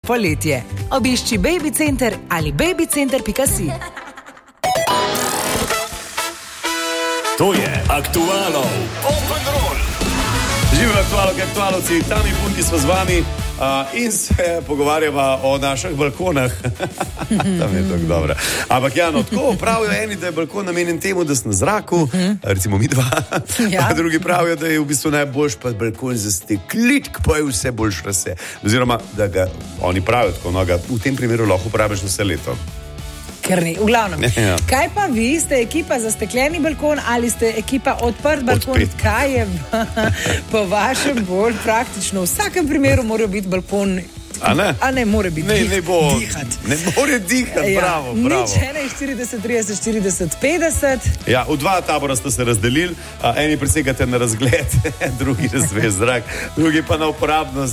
poletje. Obišči Baby Center ali babycenter.si. To je Aktualov Open Roll. Živijo aktualovci, Tami Punti smo z vami in se pogovarjava o naših balkonah. Tam je tako dobro. Ampak ja, no, tako pravijo eni, da je balkon namenjen temu, da si na zraku, recimo mi dva, a drugi pravijo, da je v bistvu najboljš pa balkon za steklitk, pa je vse boljš rase. Oziroma, da ga oni pravijo tako, no, ga v tem primeru lahko uporabiš vse leto. Ker ni, v glavnem. Ja. Kaj pa vi, ste ekipa za stekleni balkon ali ste ekipa odprt balkon? Kaj je po vašem bolj praktično? V vsakem primeru mora biti balkon. A ne more biti dihati. Ne more dihati, bravo. Nič 41, 30, 40, 50. Ja, v dva tabora ste se razdelili, eni presegate na razgled, drugi na svež zrak, drugi pa na uporabnost.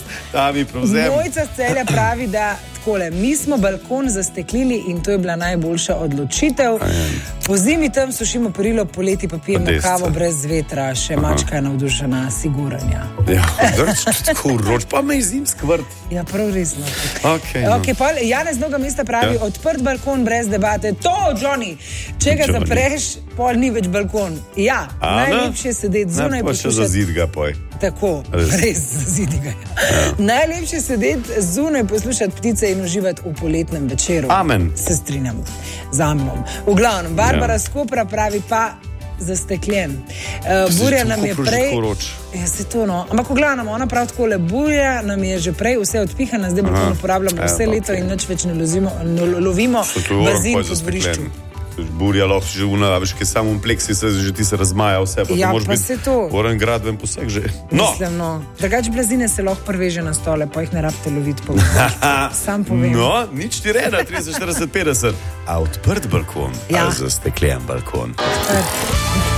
Mojca z Celja pravi, da takole, mi smo balkon zasteklili in to je bila najboljša odločitev. Po zimi tam sušimo perilo, poleti pa pijemo kavo brez vetra, še mačka je navdušena, siguranja. Ja, tako roč, pa me zim skvrt. Ja, prav resno. Okay, pa Janez Noga mesta pravi, odprt balkon brez debate. To, Johnny, če ga zapreš, pol ni več balkon. Ja, najlepše je sedeti zunaj. Pa še zazid ga poj. Tako, res zazidi ga. Najlepše je sedeti zunaj, poslušati ptice in uživati v poletnem večeru. Amen. Se strinjam z Amnom. V glavnem, Barbara Skopra pravi pa zastekljen. Burja nam je prej... Ja, se to, no. Ampak v glavnem, ona pravi takole, burja nam je že prej vse odpihana, zdaj balkon uporabljamo vse leto in nič več ne lovimo bazin pod vrišču. Burja lahko že veš, ki je samo v pleksi, že ti se razmaja vse, pa ja, to moraš biti oren gradben poseg že. No! Mislim, no. Drugače blazine se lahko prveže na stole, pa jih ne rabite loviti po sam povem. No, nič ti reda, 30, 40, 50. A odprt balkon, ali zastekljen balkon?